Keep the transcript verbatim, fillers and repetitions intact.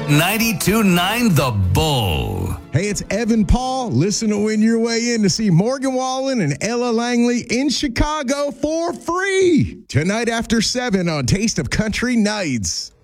ninety-two point nine The Bull. Hey, it's Evan Paul. Listen to win your way in to see Morgan Wallen and Ella Langley in Chicago for free tonight after seven on Taste of Country Nights.